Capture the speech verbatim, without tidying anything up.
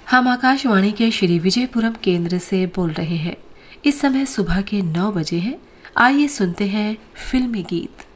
हम आकाशवाणी के श्री विजयपुरम केंद्र से बोल रहे हैं। इस समय सुबह के नौ बजे हैं। आइए सुनते हैं फिल्मी गीत।